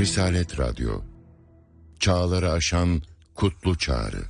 Risalet Radyo, çağları aşan kutlu çağrı.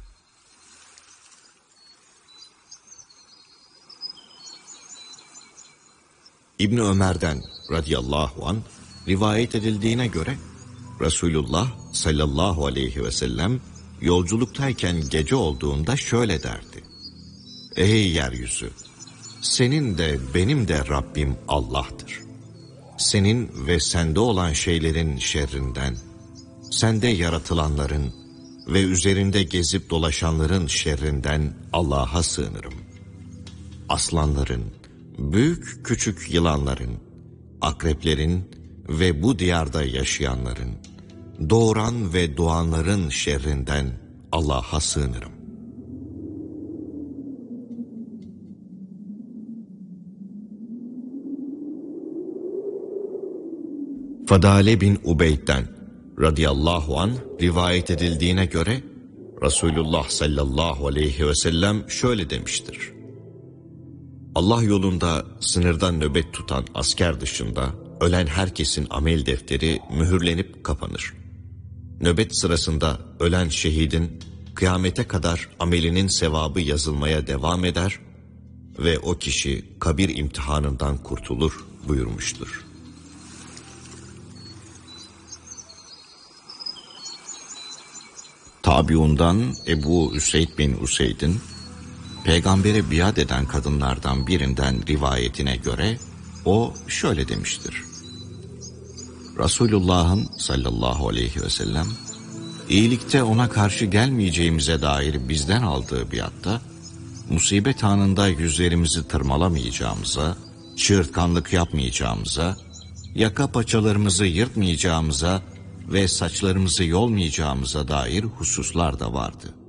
İbn Ömer'den radıyallahu an rivayet edildiğine göre Resulullah sallallahu aleyhi ve sellem yolculuktayken gece olduğunda şöyle derdi: Ey yeryüzü! Senin de benim de Rabbim Allah'tır. Senin ve sende olan şeylerin şerrinden, sende yaratılanların ve üzerinde gezip dolaşanların şerrinden Allah'a sığınırım. Aslanların, büyük küçük yılanların, akreplerin ve bu diyarda yaşayanların, doğuran ve doğanların şerrinden Allah'a sığınırım. Fadale bin Ubeyd'den radıyallahu anh rivayet edildiğine göre Resulullah sallallahu aleyhi ve sellem şöyle demiştir: Allah yolunda sınırda nöbet tutan asker dışında ölen herkesin amel defteri mühürlenip kapanır. Nöbet sırasında ölen şehidin kıyamete kadar amelinin sevabı yazılmaya devam eder ve o kişi kabir imtihanından kurtulur buyurmuştur. Tabiundan Ebu Üseyd bin Useyd'in Peygamber'e biat eden kadınlardan birinden rivayetine göre o şöyle demiştir: Resulullah'ın sallallahu aleyhi ve sellem iyilikte ona karşı gelmeyeceğimize dair bizden aldığı biatta, musibet anında yüzlerimizi tırmalamayacağımıza, çığırtkanlık yapmayacağımıza, yaka paçalarımızı yırtmayacağımıza ve saçlarımızı yolmayacağımıza dair hususlar da vardı.